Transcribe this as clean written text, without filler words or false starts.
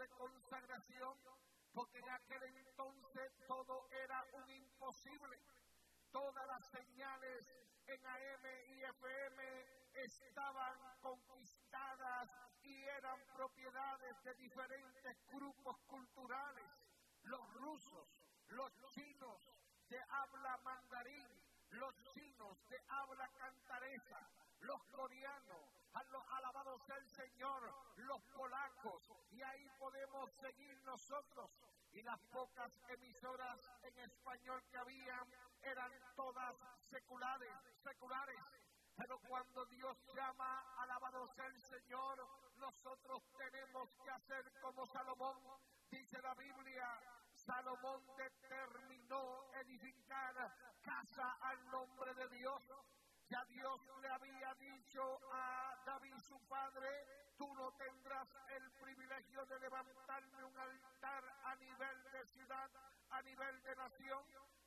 de consagración, porque en aquel entonces todo era un imposible. Todas las señales en AM y FM estaban conquistadas y eran propiedades de diferentes grupos culturales. Los rusos, los chinos de habla mandarín, los chinos de habla cantaresa, los coreanos, alabado sea el Señor, los polacos, y ahí podemos seguir nosotros. Y las pocas emisoras en español que habían eran todas seculares. Pero cuando Dios llama, alabado sea el Señor, nosotros tenemos que hacer como Salomón. Dice la Biblia, Salomón determinó edificar casa al nombre de Dios. Ya Dios le había dicho a David, su padre, tú no tendrás el privilegio de levantarme un altar a nivel de ciudad, a nivel de nación,